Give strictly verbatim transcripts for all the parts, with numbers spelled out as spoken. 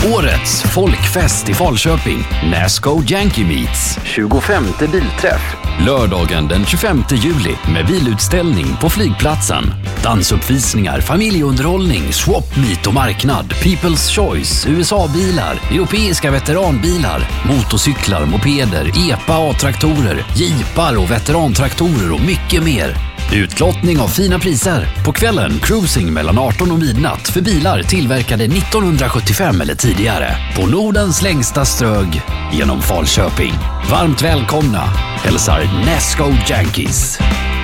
Årets folkfest i Falköping. Nasco Yankee Meets. tjugofemte bilträff. Lördagen den tjugofemte juli med bilutställning på flygplatsen. Dansuppvisningar, familjeunderhållning, swap meet och marknad. People's Choice, U S A-bilar, europeiska veteranbilar, motorcyklar, mopeder, E P A A-traktorer, jeepar och veterantraktorer och mycket mer. Utlottning av fina priser. På kvällen cruising mellan arton och midnatt för bilar tillverkade nittonhundrasjuttiofem eller tidigare. På Nordens längsta strög genom Falköping. Varmt välkomna. Hälsar Nasco Yankees.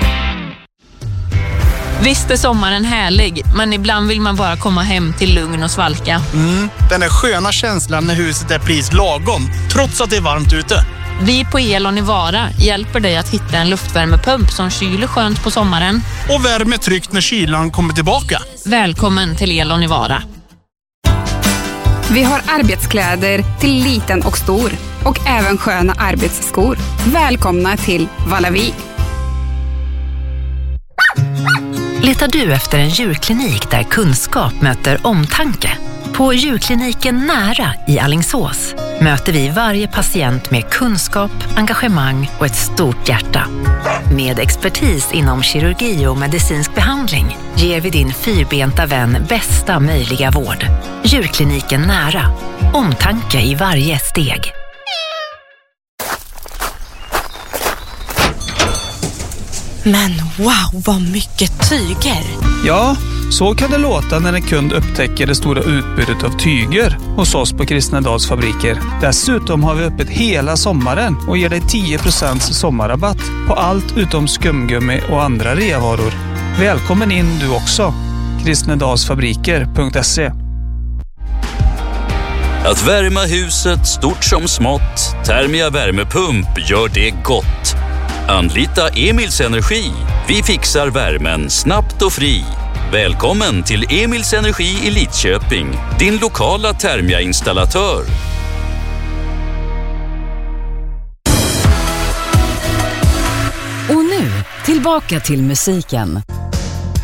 Visst är sommaren härlig, men ibland vill man bara komma hem till lugn och svalka. Mm, den där sköna känslan när huset är pris lagom, trots att det är varmt ute. Vi på Elon i Vara hjälper dig att hitta en luftvärmepump som kyler skönt på sommaren. Och värmer tryggt när kylan kommer tillbaka. Välkommen till Elon i Vara. Vi har arbetskläder till liten och stor. Och även sköna arbetsskor. Välkomna till Vallavi. Letar du efter en djurklinik där kunskap möter omtanke? På djurkliniken Nära i Alingsås möter vi varje patient med kunskap, engagemang och ett stort hjärta. Med expertis inom kirurgi och medicinsk behandling ger vi din fyrbenta vän bästa möjliga vård. Djurkliniken Nära. Omtanke i varje steg. Men wow, vad mycket tyger! Ja, så kan det låta när en kund upptäcker det stora utbudet av tyger hos oss på Kristnedals fabriker. Dessutom har vi öppet hela sommaren och ger dig tio procent sommarrabatt på allt utom skumgummi och andra reavaror. Välkommen in du också. kristnedalsfabriker punkt se. Att värma huset stort som smått, Thermia värmepump gör det gott. Anlita Emils Energi. Vi fixar värmen snabbt och fri. Välkommen till Emils Energi i Lidköping, din lokala Thermia-installatör. Och nu, tillbaka till musiken.